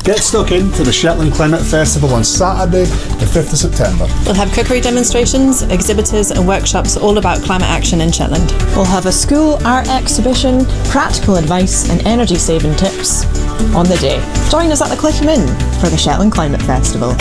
Get stuck into the Shetland Climate Festival on Saturday, the 5th of September. We'll have cookery demonstrations, exhibitors and workshops all about climate action in Shetland. We'll have a school art exhibition, practical advice and energy saving tips on the day. Join us at the Clicky Min for the Shetland Climate Festival.